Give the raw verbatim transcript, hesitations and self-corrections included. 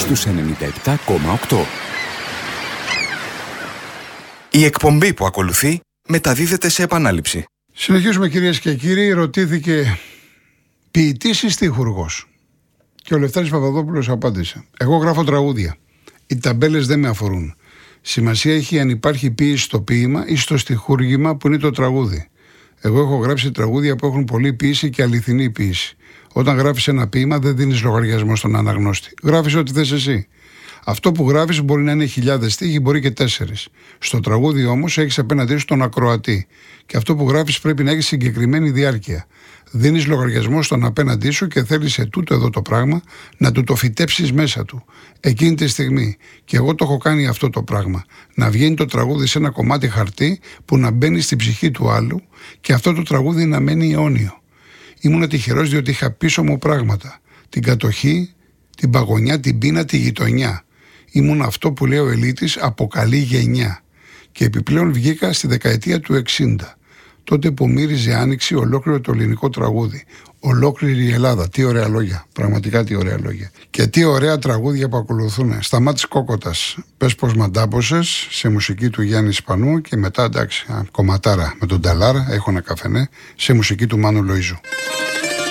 στους ενενήντα επτά κόμμα οκτώ. Η εκπομπή που ακολουθεί μεταδίδεται σε επανάληψη. Συνεχίζουμε, κυρίες και κύριοι. Ρωτήθηκε ποιητής ή στιχουργός, και ο Λευτέρης Παπαδόπουλος απάντησε: εγώ γράφω τραγούδια. Οι ταμπέλες δεν με αφορούν. Σημασία έχει αν υπάρχει ποίηση στο ποίημα ή στο στιχούργημα που είναι το τραγούδι. Εγώ έχω γράψει τραγούδια που έχουν πολλή ποίηση και αληθινή ποίηση. Όταν γράφεις ένα ποίημα, δεν δίνεις λογαριασμό στον αναγνώστη. Γράφεις ό,τι θες εσύ. Αυτό που γράφεις μπορεί να είναι χιλιάδες στίχοι, μπορεί και τέσσερις. Στο τραγούδι όμως έχεις απέναντί σου τον ακροατή. Και αυτό που γράφεις πρέπει να έχει συγκεκριμένη διάρκεια. Δίνεις λογαριασμό στον απέναντί σου και θέλεις σε τούτο εδώ το πράγμα να του το φυτέψεις μέσα του. Εκείνη τη στιγμή. Και εγώ το έχω κάνει αυτό το πράγμα. Να βγαίνει το τραγούδι σε ένα κομμάτι χαρτί που να μπαίνει στην ψυχή του άλλου και αυτό το τραγούδι να μένει αιώνιο. Ήμουν τυχερός διότι είχα πίσω μου πράγματα. Την κατοχή, την παγωνιά, την πείνα, τη γειτονιά. Ήμουν αυτό που λέει ο Ελίτης από καλή γενιά. Και επιπλέον βγήκα στη δεκαετία του εξήντα. Τότε που μύριζε άνοιξη ολόκληρο το ελληνικό τραγούδι. Ολόκληρη η Ελλάδα. Τι ωραία λόγια. Πραγματικά τι ωραία λόγια. Και τι ωραία τραγούδια που ακολουθούν. Σταμάτης Κόκοτας. Πες πως μαντάπωσες, σε μουσική του Γιάννη Σπανού. Και μετά, εντάξει, κομματάρα με τον Ταλάρα. Έχω ένα καφενέ. Σε μουσική του Μάνου Λοΐζου.